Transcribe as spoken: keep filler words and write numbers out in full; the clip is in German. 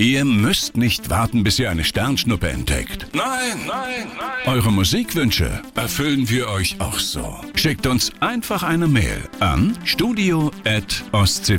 Ihr müsst nicht warten, bis ihr eine Sternschnuppe entdeckt. Nein, nein, nein. Eure Musikwünsche erfüllen wir euch auch so. Schickt uns einfach eine Mail an studio at ostsee